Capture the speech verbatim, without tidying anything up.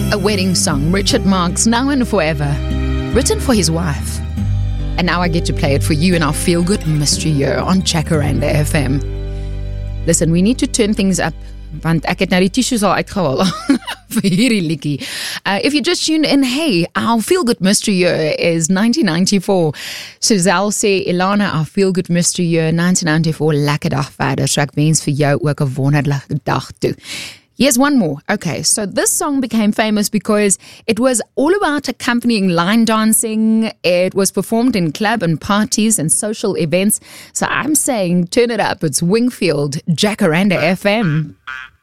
A wedding song, Richard Marx, Now and Forever, written for his wife. And now I get to play it for you in our Feel Good Mystery Year on Jacaranda F M. Listen, we need to turn things up, want ek het nou die tissues al uitgehaal vir hierdie liedjie. Uh, if you just tuned in, hey, our Feel Good Mystery Year is nineteen ninety-four. Suzelle sê, Ilana, our Feel Good Mystery Year nineteen ninety-four, lekker dag verder. So ek wens vir jou ook 'n wonderlike dag toe. Here's one more. Okay, so this song became famous because it was all about accompanying line dancing. It was performed in club and parties and social events. So I'm saying, turn it up. It's Wingfield, Jacaranda F M.